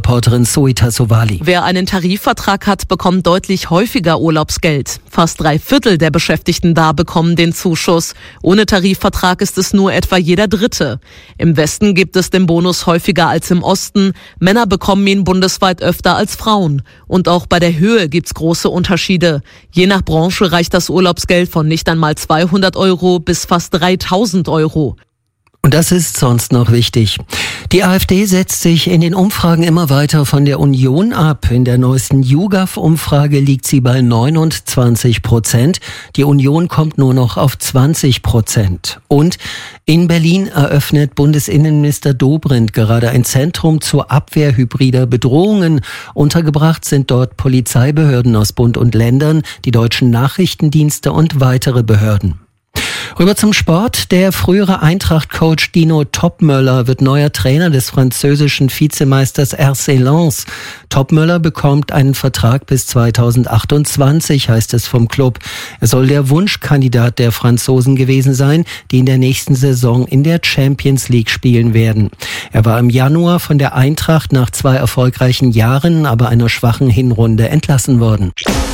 Reporterin Soita Sowali. Wer einen Tarifvertrag hat, bekommt deutlich häufiger Urlaubsgeld. Fast 3/4 der Beschäftigten da bekommen den Zuschuss. Ohne Tarifvertrag ist es nur etwa jeder Dritte. Im Westen gibt es den Bonus häufiger als im Osten. Männer bekommen ihn bundesweit öfter als Frauen. Und auch bei der Höhe gibt's große Unterschiede. Je nach Branche reicht das Urlaubsgeld von nicht einmal 200 Euro bis fast 3.000 Euro. Und das ist sonst noch wichtig. Die AfD setzt sich in den Umfragen immer weiter von der Union ab. In der neuesten YouGov-Umfrage liegt sie bei 29%. Die Union kommt nur noch auf 20%. Und in Berlin eröffnet Bundesinnenminister Dobrindt gerade ein Zentrum zur Abwehr hybrider Bedrohungen. Untergebracht sind dort Polizeibehörden aus Bund und Ländern, die deutschen Nachrichtendienste und weitere Behörden. Rüber zum Sport. Der frühere Eintracht-Coach Dino Topmöller wird neuer Trainer des französischen Vizemeisters RC Lens. Topmöller bekommt einen Vertrag bis 2028, heißt es vom Club. Er soll der Wunschkandidat der Franzosen gewesen sein, die in der nächsten Saison in der Champions League spielen werden. Er war im Januar von der Eintracht nach 2 erfolgreichen Jahren, aber einer schwachen Hinrunde entlassen worden.